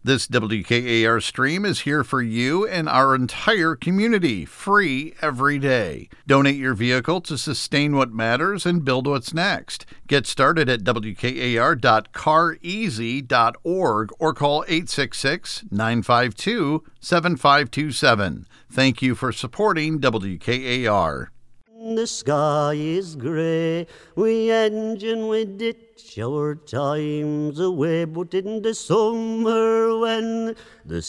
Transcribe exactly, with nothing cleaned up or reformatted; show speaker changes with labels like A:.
A: This W K A R stream is here for you and our entire community, free every day. Donate your vehicle to sustain what matters and build what's next. Get started at W K A R dot car easy dot org or call eight six six, nine five two, seven five two seven. Thank you for supporting W K A R.
B: The sky is grey, we engine with it, shower time's away, but in the summer when the